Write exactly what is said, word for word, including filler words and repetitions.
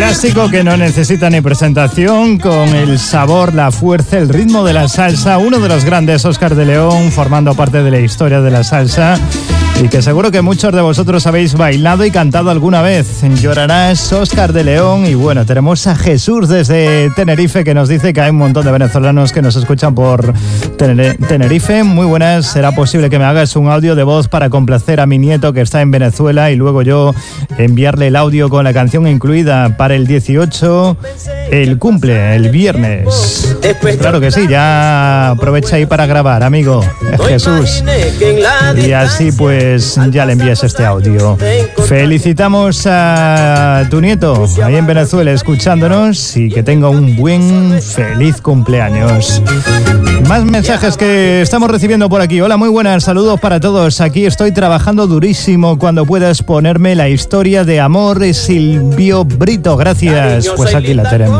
Clásico que no necesita ni presentación, con el sabor, la fuerza, el ritmo de la salsa, uno de los grandes, Óscar de León, formando parte de la historia de la salsa y que seguro que muchos de vosotros habéis bailado y cantado alguna vez. Llorarás, Óscar de León. Y bueno, tenemos a Jesús desde Tenerife, que nos dice que hay un montón de venezolanos que nos escuchan por Tenerife. Muy buenas, ¿será posible que me hagas un audio de voz para complacer a mi nieto que está en Venezuela y luego yo enviarle el audio con la canción incluida para el dieciocho, el cumple, el viernes? Claro que sí, ya aprovecha ahí para grabar, amigo Jesús. Y así pues ya le envías este audio. Felicitamos a tu nieto ahí en Venezuela escuchándonos y que tenga un buen, feliz cumpleaños. Más mensajes que estamos recibiendo por aquí. Hola, muy buenas, saludos para todos. Aquí estoy trabajando durísimo. Cuando puedas ponerme la historia de amor, Silvio Brito. Gracias. Pues aquí la tenemos.